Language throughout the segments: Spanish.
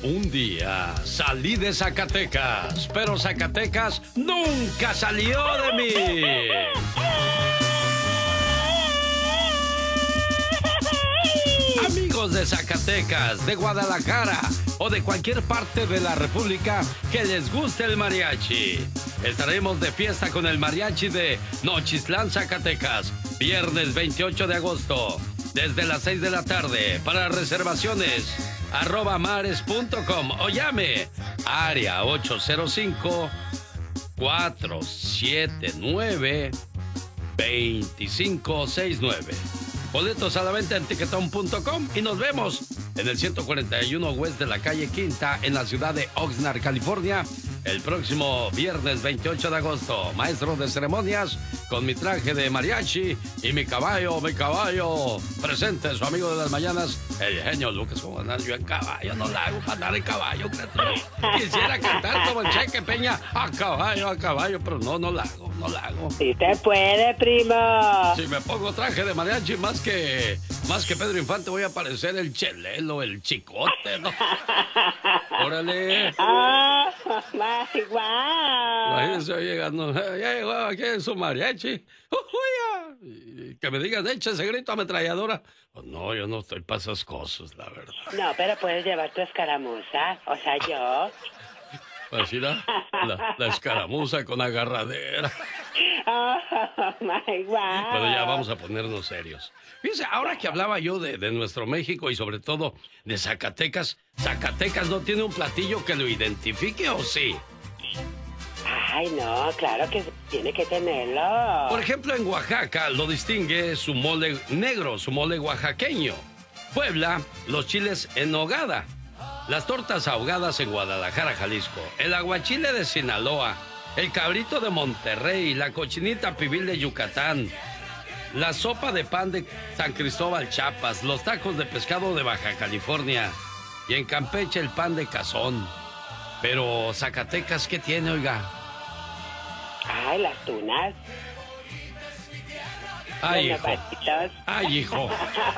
Un día salí de Zacatecas, pero Zacatecas nunca salió de mí. Amigos de Zacatecas, de Guadalajara o de cualquier parte de la República que les guste el mariachi, estaremos de fiesta con el mariachi de Nochistlán, Zacatecas, viernes 28 de agosto, desde las 6 de la tarde. Para reservaciones, @mares.com o llame área 805-479-2569. Boletos a la venta en Tiquetón.com y nos vemos en el 141 West de la calle Quinta en la ciudad de Oxnard, California, el próximo viernes 28 de agosto. Maestro de ceremonias con mi traje de mariachi y mi caballo. Presente su amigo de las mañanas, el genio Lucas. Como andar yo en caballo, no la hago para andar en caballo, criatura. Quisiera cantar como el Cheque Peña, a caballo, pero no la hago. Sí te puede, primo. Si me pongo traje de mariachi más que Pedro Infante, voy a parecer el Chelelo, el Chicote, ¿no? Órale. Imagínense llegando, ya llegó aquí en su mariachi. Y que me digan, echa ese grito ametralladora. Pues no, yo no estoy para esas cosas, la verdad. No, pero puedes llevar tu escaramuza, o sea, yo. Así la escaramuza con agarradera. Pero ya vamos a ponernos serios. Fíjense, ahora que hablaba yo de nuestro México y sobre todo de Zacatecas, ¿Zacatecas no tiene un platillo que lo identifique o sí? Ay, no, claro que tiene que tenerlo. Por ejemplo, en Oaxaca lo distingue su mole negro, su mole oaxaqueño. Puebla, los chiles en nogada. Las tortas ahogadas en Guadalajara, Jalisco. El aguachile de Sinaloa. El cabrito de Monterrey. La cochinita pibil de Yucatán. La sopa de pan de San Cristóbal, Chiapas. Los tacos de pescado de Baja California. Y en Campeche el pan de cazón. Pero Zacatecas, ¿qué tiene, oiga? Ay, las tunas. Ay, hijo. Ay, hijo.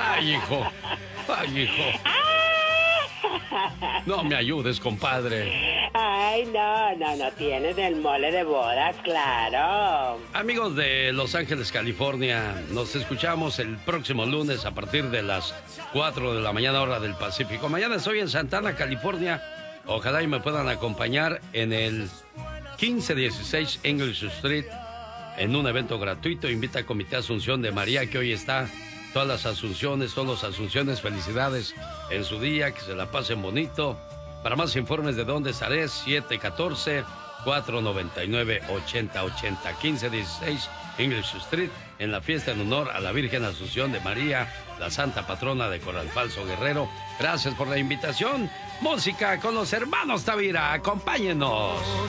No me ayudes, compadre. Ay, no, tienes el mole de bodas, claro. Amigos de Los Ángeles, California, nos escuchamos el próximo lunes a partir de las 4 de la mañana, hora del Pacífico. Mañana estoy en Santana, California. Ojalá y me puedan acompañar en el 1516 English Street en un evento gratuito. Invita al Comité Asunción de María, que hoy está. Todas las Asunciones, felicidades en su día, que se la pasen bonito. Para más informes de dónde estaré, 714-499-8080, 1516 English Street, en la fiesta en honor a la Virgen Asunción de María, la Santa Patrona de Corralfalso Guerrero. Gracias por la invitación. Música con los hermanos Tavira, acompáñenos.